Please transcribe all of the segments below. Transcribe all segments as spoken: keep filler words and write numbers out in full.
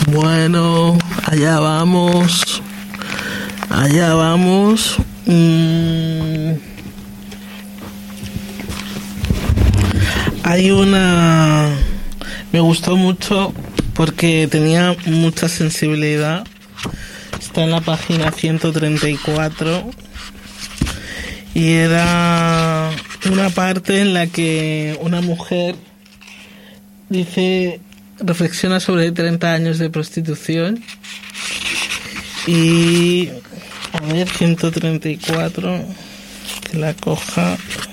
Bueno, allá vamos. Allá vamos. Mm. Hay una... Me gustó mucho porque tenía mucha sensibilidad. Está en la página ciento treinta y cuatro. Y era una parte en la que una mujer dice, reflexiona sobre treinta años de prostitución. Y a ver, ciento treinta y cuatro, que la coja.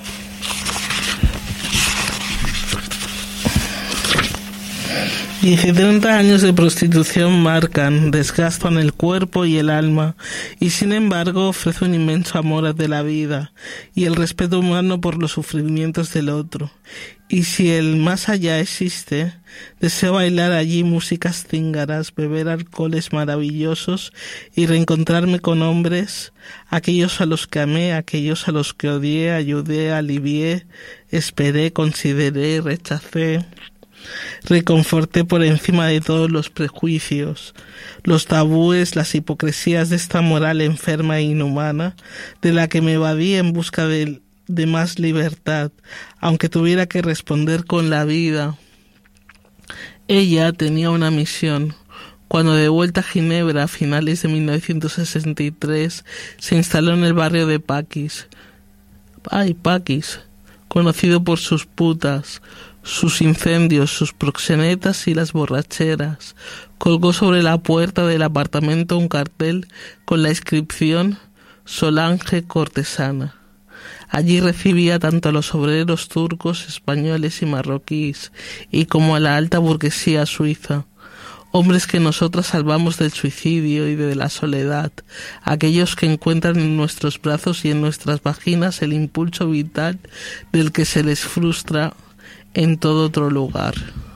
Dice, treinta años de prostitución marcan, desgastan el cuerpo y el alma, y sin embargo ofrece un inmenso amor de la vida y el respeto humano por los sufrimientos del otro. Y si el más allá existe, deseo bailar allí músicas cíngaras, beber alcoholes maravillosos y reencontrarme con hombres, aquellos a los que amé, aquellos a los que odié, ayudé, alivié, esperé, consideré, rechacé. Reconforté por encima de todos los prejuicios, los tabúes, las hipocresías de esta moral enferma e inhumana, de la que me evadí en busca de, de más libertad, aunque tuviera que responder con la vida. Ella tenía una misión. Cuando de vuelta a Ginebra a finales de mil novecientos sesenta y tres se instaló en el barrio de Paquis. Ay, Paquis, conocido por sus putas, sus incendios, sus proxenetas y las borracheras. Colgó sobre la puerta del apartamento un cartel con la inscripción Solange Cortesana. Allí recibía tanto a los obreros turcos, españoles y marroquíes, y como a la alta burguesía suiza. Hombres que nosotras salvamos del suicidio y de la soledad, aquellos que encuentran en nuestros brazos y en nuestras vaginas el impulso vital del que se les frustra en todo otro lugar.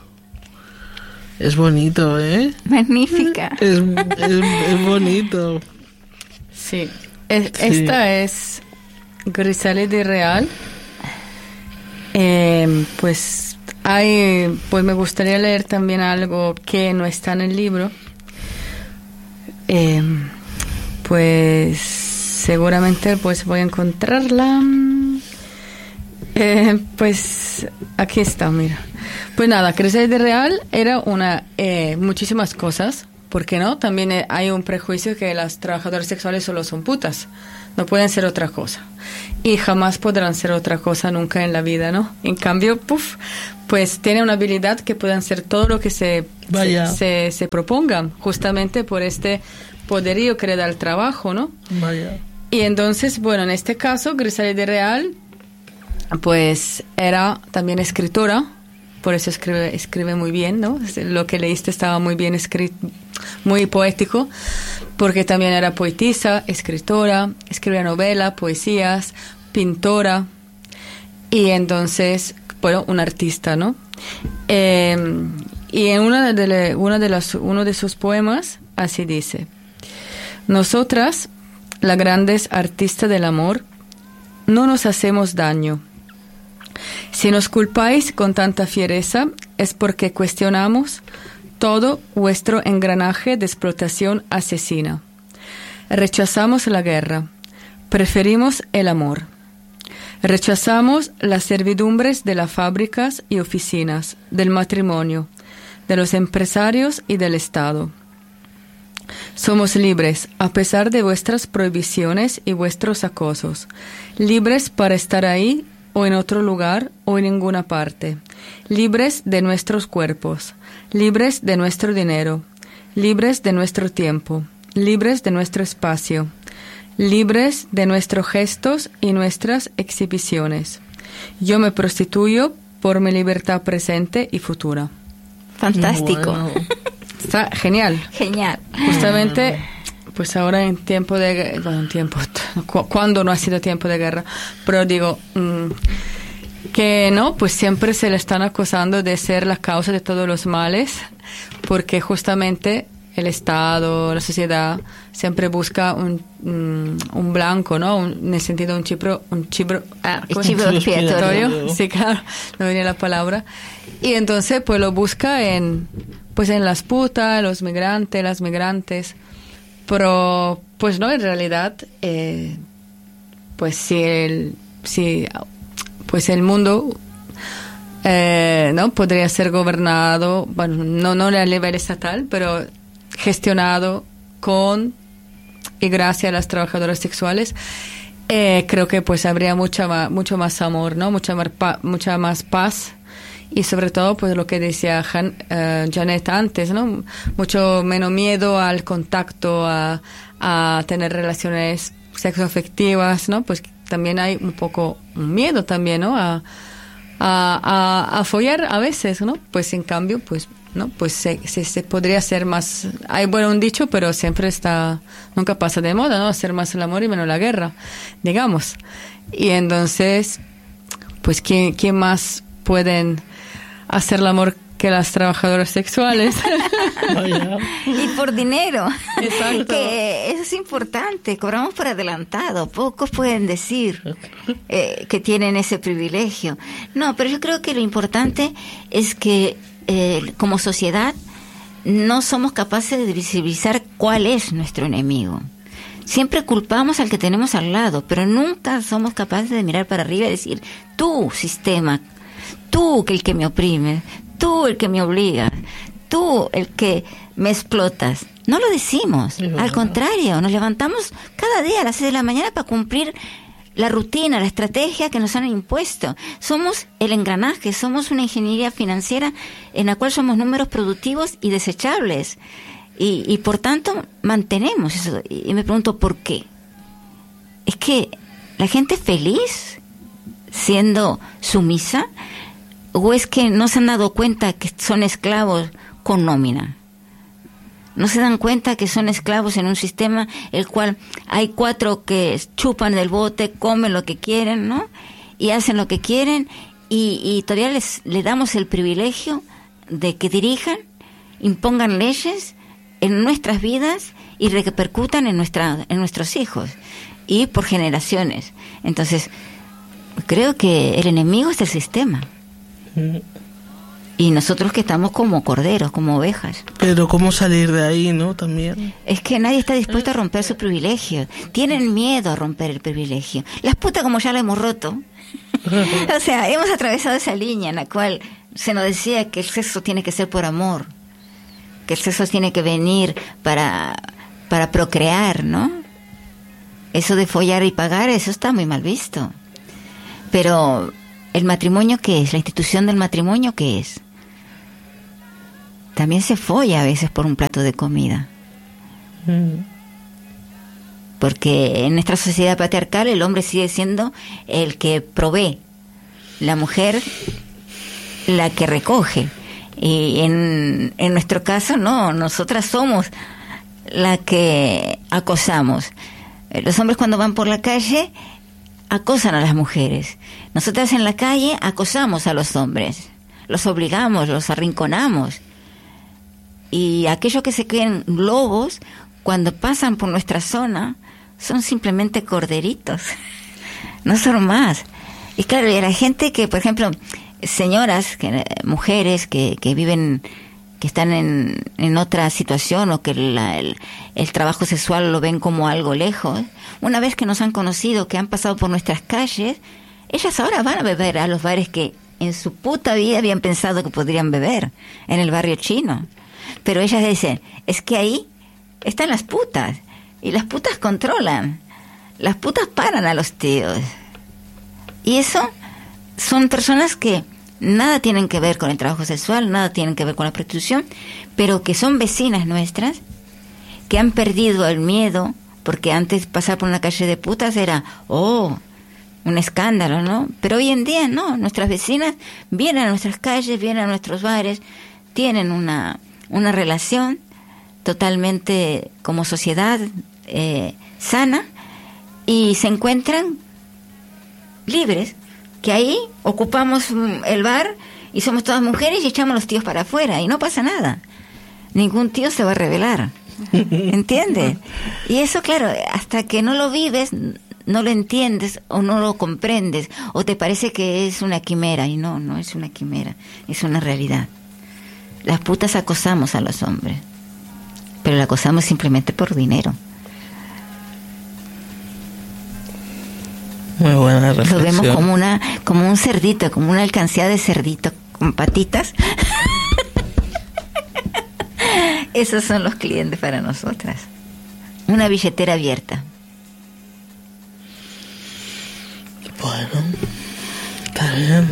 Es bonito, ¿eh? Magnífica. Es, es, es bonito. Sí. Es, sí. Esta es Griselda Real. Eh, pues hay, pues me gustaría leer también algo que no está en el libro. Eh, pues seguramente pues voy a encontrarla. Eh, pues aquí está, mira. Pues nada, Griselda Real era una eh, muchísimas cosas, ¿por qué no? También eh, hay un prejuicio que las trabajadoras sexuales solo son putas, no pueden ser otra cosa y jamás podrán ser otra cosa nunca en la vida, ¿no? En cambio, puff, pues tiene una habilidad que puedan ser todo lo que se, se, se, se propongan, justamente por este poderío que le da el trabajo, ¿no? Vaya. Y entonces, bueno, en este caso, Griselda Real pues era también escritora, por eso escribe, escribe muy bien, ¿no? Lo que leíste estaba muy bien escrito, muy poético, porque también era poetisa, escritora, escribía novela, poesías, pintora, y entonces, bueno, un artista, ¿no? Eh, y en una de, una de las, uno de sus poemas, así dice: nosotras, las grandes artistas del amor, no nos hacemos daño. Si nos culpáis con tanta fiereza, es porque cuestionamos todo vuestro engranaje de explotación asesina. Rechazamos la guerra, preferimos el amor. Rechazamos las servidumbres de las fábricas y oficinas, del matrimonio, de los empresarios y del Estado. Somos libres, a pesar de vuestras prohibiciones y vuestros acosos, libres para estar ahí o en otro lugar o en ninguna parte, libres de nuestros cuerpos, libres de nuestro dinero, libres de nuestro tiempo, libres de nuestro espacio, libres de nuestros gestos y nuestras exhibiciones. Yo me prostituyo por mi libertad presente y futura. Fantástico. Bueno. Está genial. Genial. Justamente, pues ahora en tiempo de... Bueno, en tiempo... Cu- cuando no ha sido tiempo de guerra. Pero digo, mmm, que no, pues siempre se le están acusando de ser la causa de todos los males, porque justamente el Estado, la sociedad, siempre busca un, un, un blanco, ¿no? Un, en el sentido de un chivo... Un chivo ah, chivo expiatorio. Sí, claro, no venía la palabra. Y entonces, pues lo busca en... pues en las putas, los migrantes, las migrantes, pero pues no, en realidad, eh, pues si el, si, pues el mundo eh, no podría ser gobernado, bueno, no, no a nivel estatal, pero gestionado con y gracias a las trabajadoras sexuales, eh, creo que pues habría mucha ma, mucho más amor, ¿no? Mucha más, pa, mucha más paz. Y sobre todo, pues lo que decía Han, uh, Janet antes, ¿no? Mucho menos miedo al contacto, a, a tener relaciones sexoafectivas, ¿no? Pues también hay un poco un miedo también, ¿no? A, a, a, a follar a veces, ¿no? Pues en cambio, pues, ¿no? Pues se, se, se podría hacer más, hay bueno un dicho, pero siempre está, nunca pasa de moda, ¿no? Hacer más el amor y menos la guerra, digamos. Y entonces, pues, ¿quién, quién más pueden hacer el amor que las trabajadoras sexuales? Y por dinero. Exacto. Que eso es importante, cobramos por adelantado, pocos pueden decir eh, que tienen ese privilegio. No, pero yo creo que lo importante es que eh, como sociedad no somos capaces de visibilizar cuál es nuestro enemigo. Siempre culpamos al que tenemos al lado, pero nunca somos capaces de mirar para arriba y decir, tú, sistema, tú el que me oprime, tú el que me obliga, tú el que me explotas. No lo decimos, al contrario, nos levantamos cada día a las seis de la mañana para cumplir la rutina, la estrategia que nos han impuesto. Somos el engranaje, somos una ingeniería financiera en la cual somos números productivos y desechables. Y, y por tanto mantenemos eso. Y me pregunto, ¿por qué? Es que la gente es feliz siendo sumisa, ¿o es que no se han dado cuenta que son esclavos con nómina? No se dan cuenta que son esclavos en un sistema el cual hay cuatro que chupan del bote, comen lo que quieren, ¿no? Y hacen lo que quieren, y, y todavía les, les damos el privilegio de que dirijan, impongan leyes en nuestras vidas y repercutan en, nuestra, en nuestros hijos y por generaciones. Entonces, creo que el enemigo es el sistema. Y nosotros que estamos como corderos, como ovejas. Pero ¿cómo salir de ahí, no? También. Es que nadie está dispuesto a romper su privilegio. Tienen miedo a romper el privilegio. Las putas, como ya lo hemos roto. O sea, hemos atravesado esa línea en la cual se nos decía que el sexo tiene que ser por amor, que el sexo tiene que venir para, para procrear, ¿no? Eso de follar y pagar, eso está muy mal visto. Pero ¿el matrimonio qué es? ¿La institución del matrimonio qué es? También se folla a veces por un plato de comida. Mm. Porque en nuestra sociedad patriarcal el hombre sigue siendo el que provee, la mujer la que recoge. Y en, en nuestro caso no, nosotras somos la que acosamos. Los hombres cuando van por la calle acosan a las mujeres. Nosotras en la calle acosamos a los hombres, los obligamos, los arrinconamos. Y aquellos que se creen lobos, cuando pasan por nuestra zona, son simplemente corderitos, no son más. Y claro, y la gente que, por ejemplo, señoras, que, mujeres que, que viven, que están en, en otra situación, o que la, el, el trabajo sexual lo ven como algo lejos, una vez que nos han conocido, que han pasado por nuestras calles, ellas ahora van a beber a los bares que en su puta vida habían pensado que podrían beber, en el barrio chino. Pero ellas dicen, es que ahí están las putas, y las putas controlan, las putas paran a los tíos. Y eso son personas que nada tienen que ver con el trabajo sexual, nada tienen que ver con la prostitución, pero que son vecinas nuestras, que han perdido el miedo, porque antes pasar por una calle de putas era, oh, un escándalo, ¿no? Pero hoy en día no, nuestras vecinas vienen a nuestras calles, vienen a nuestros bares, tienen una, una relación totalmente como sociedad eh, sana, y se encuentran libres, que ahí ocupamos el bar y somos todas mujeres y echamos los tíos para afuera y no pasa nada. Ningún tío se va a rebelar, ¿entiendes? Y eso, claro, hasta que no lo vives, no lo entiendes o no lo comprendes, o te parece que es una quimera, y no, no es una quimera, es una realidad. Las putas acosamos a los hombres, pero la acosamos simplemente por dinero. Muy buena reflexión. Lo vemos como una, como un cerdito, como una alcancía de cerdito con patitas. Esos son los clientes para nosotras. Una billetera abierta. Bueno, está bien.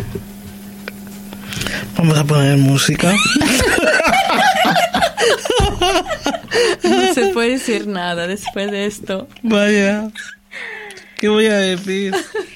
Vamos a poner música. No se puede decir nada después de esto. Vaya. ¿Qué voy a decir?